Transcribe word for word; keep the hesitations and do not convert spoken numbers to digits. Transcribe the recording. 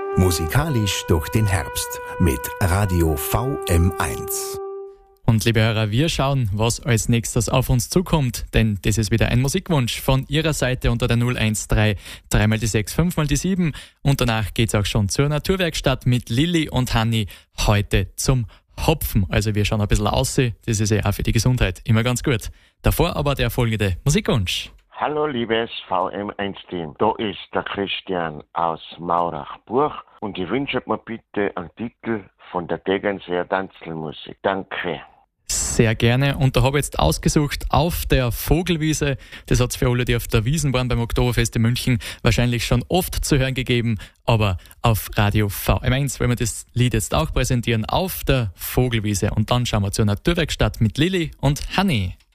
Musikalisch durch den Herbst mit Radio V M eins. Und liebe Hörer, wir schauen, was als nächstes auf uns zukommt, denn das ist wieder ein Musikwunsch von Ihrer Seite unter der null eins drei, drei mal die sechs, fünf mal die sieben und danach geht's auch schon zur Naturwerkstatt mit Lilly und Hanni heute zum Hopfen. Also wir schauen ein bisschen aus, das ist ja auch für die Gesundheit immer ganz gut. Davor aber der folgende Musikwunsch. Hallo liebes V M eins Team, da ist der Christian aus Maurach-Buch und ich wünsche mir bitte einen Titel von der Tegernseer Tanzelmusik. Danke. Sehr gerne. Und da habe ich jetzt ausgesucht auf der Vogelwiese. Das hat es für alle, die auf der Wiesn waren beim Oktoberfest in München, wahrscheinlich schon oft zu hören gegeben. Aber auf Radio V M eins wollen wir das Lied jetzt auch präsentieren auf der Vogelwiese. Und dann schauen wir zur Naturwerkstatt mit Lilly und Hanni.